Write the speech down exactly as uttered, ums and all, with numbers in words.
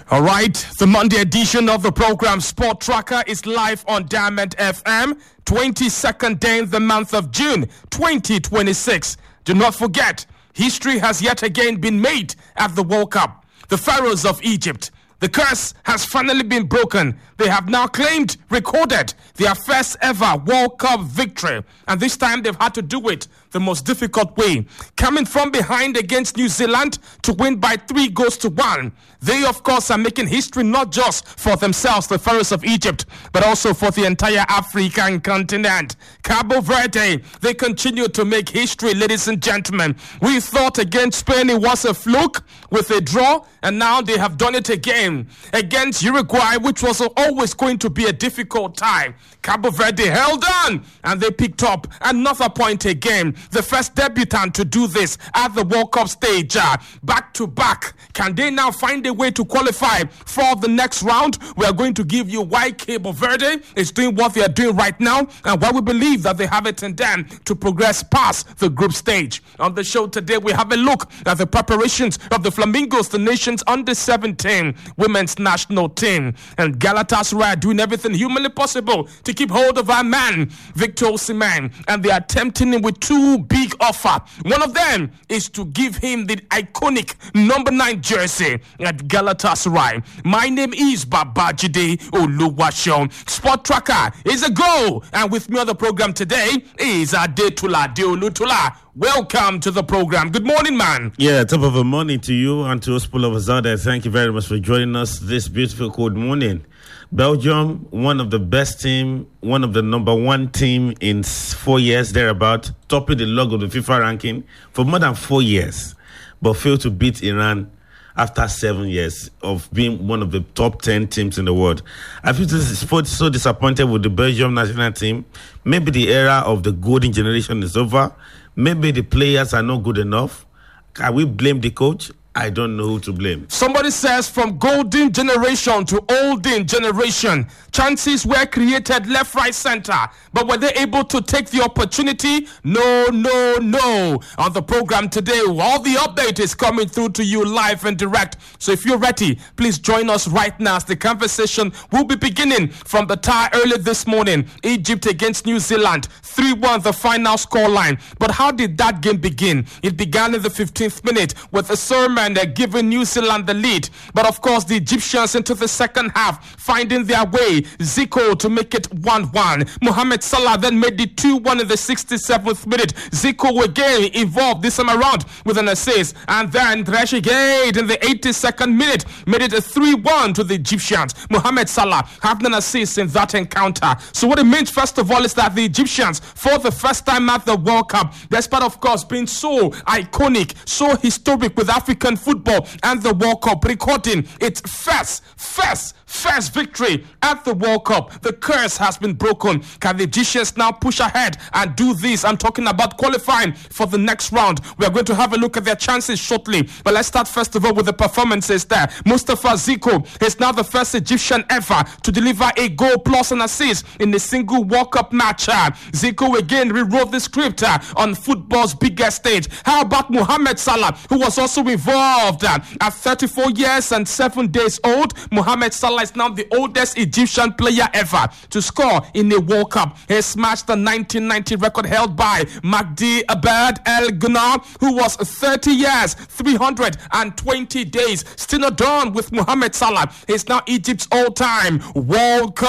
All right, the Monday edition of the program Sport Tracker is live on Diamond F M, twenty-second day in the month of June, twenty twenty-six. Do not forget, history has yet again been made at the World Cup. The Pharaohs of Egypt, the curse has finally been broken. They have now claimed, recorded their first ever World Cup victory. And this time they've had to do it the most difficult way. Coming from behind against New Zealand to win by three goals to one. They, of course, are making history not just for themselves, the Pharaohs of Egypt, but also for the entire African continent. Cabo Verde, they continue to make history, ladies and gentlemen. We thought against Spain it was a fluke with a draw, and now they have done it again against Uruguay, which was always going to be a difficult time. Cabo Verde held on, and they picked up another point again. The first debutant to do this at the World Cup stage, uh, back to back. Can they now find a way to qualify for the next round? We are going to give you why Cabo Verde is doing what they are doing right now, and why we believe that they have it in them to progress past the group stage. On the show today, we have a look at the preparations of the Flamingos, the nation's under seventeen women's national team, and Galatasaray doing everything humanly possible to keep hold of our man Victor Osimhen, and they are tempting him with two big offer. One of them is to give him the iconic number nine jersey at Galatasaray. My name is Babajide Oluwaseun. Sport Tracker is a go, and with me on the program today is Adetola Deolutula. Welcome to the program. Good morning, man. Yeah, top of the morning to you and to us full of us out there. Thank you very much for joining us this beautiful cold morning. Belgium, one of the best team, one of the number one team in four years thereabout, topping the log of the FIFA ranking for more than four years, but failed to beat Iran after seven years of being one of the top ten teams in the world. I feel so disappointed with the Belgium national team. Maybe the era of the golden generation is over. Maybe the players are not good enough. Can we blame the coach? I don't know who to blame. Somebody says from golden generation to olden generation, chances were created left, right, center. But were they able to take the opportunity? No, no, no. On the program today, all the update is coming through to you live and direct. So if you're ready, please join us right now as the conversation will be beginning from the tie early this morning. Egypt against New Zealand, three one the final scoreline. But how did that game begin? It began in the fifteenth minute with a sermon and they're giving New Zealand the lead. But of course, the Egyptians into the second half, finding their way. Zico to make it one one. Mohamed Salah then made it two one in the sixty-seventh minute. Zico again involved this time around with an assist. And then Trezeguet in the eighty-second minute made it a three one to the Egyptians. Mohamed Salah having an assist in that encounter. So what it means, first of all, is that the Egyptians, for the first time at the World Cup, despite of course being so iconic, so historic with African football and the World Cup, recording its first, first, first victory at the World Cup. The curse has been broken. Can the Egyptians now push ahead and do this? I'm talking about qualifying for the next round. We are going to have a look at their chances shortly. But let's start first of all with the performances there. Mustafa Zico is now the first Egyptian ever to deliver a goal plus an assist in a single World Cup match. Uh, Zico again rewrote the script uh, on football's biggest stage. How about Mohamed Salah, who was also involved uh, at thirty-four years and seven days old? Mohamed Salah is now the oldest Egyptian player ever to score in a World Cup. He smashed the nineteen ninety record held by Magdi Abed El Ghnar, who was thirty years, three hundred twenty days. Still not done with Mohamed Salah. He's now Egypt's all-time World Cup